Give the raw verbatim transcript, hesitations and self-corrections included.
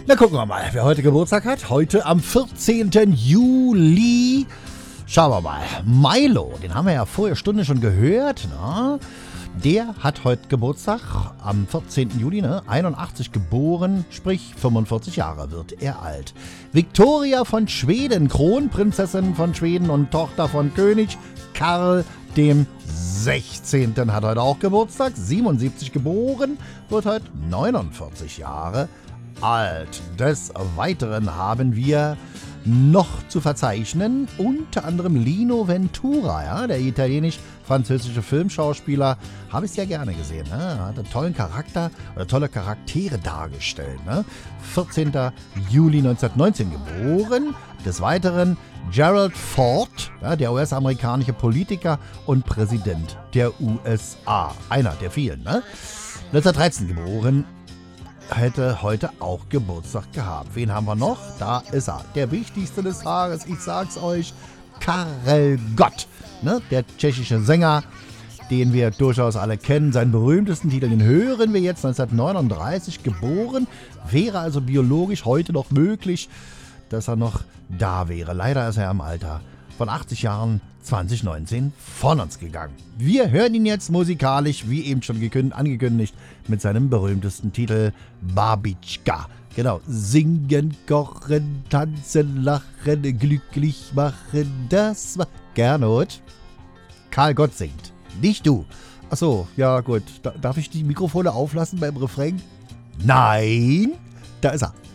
Na, gucken wir mal, wer heute Geburtstag hat. Heute am vierzehnten Juli. Schauen wir mal. Milo, den haben wir ja vorher Stunde schon gehört. Ne? Der hat heute Geburtstag am vierzehnten Juli, ne? einundachtzig geboren, sprich fünfundvierzig Jahre wird er alt. Victoria von Schweden, Kronprinzessin von Schweden und Tochter von König Karl dem sechzehnten hat heute auch Geburtstag, siebenundsiebzig geboren, wird heute neunundvierzig Jahre alt. Des Weiteren haben wir noch zu verzeichnen, unter anderem Lino Ventura, ja, der italienisch-französische Filmschauspieler, habe ich sehr gerne gesehen, ne? Hat einen tollen Charakter oder tolle Charaktere dargestellt. Ne? vierzehnten Juli neunzehnhundertneunzehn geboren. Des Weiteren Gerald Ford, ja, der U S-amerikanische Politiker und Präsident der U S A. Einer der vielen. Ne? neunzehnhundertdreizehn geboren. Hätte heute auch Geburtstag gehabt. Wen haben wir noch? Da ist er. Der wichtigste des Tages, ich sag's euch, Karel Gott. Ne? Der tschechische Sänger, den wir durchaus alle kennen. Seinen berühmtesten Titel, den hören wir jetzt, neunzehnhundertneununddreißig geboren. Wäre also biologisch heute noch möglich, dass er noch da wäre. Leider ist er im Alter von achtzig Jahren zwanzig neunzehn von uns gegangen. Wir hören ihn jetzt musikalisch, wie eben schon gekündigt, angekündigt, mit seinem berühmtesten Titel Babitschka. Genau, singen, kochen, tanzen, lachen, glücklich machen, das war Gernot. Karl Gott singt, nicht du. Achso, ja gut, da, darf ich die Mikrofone auflassen beim Refrain? Nein, da ist er.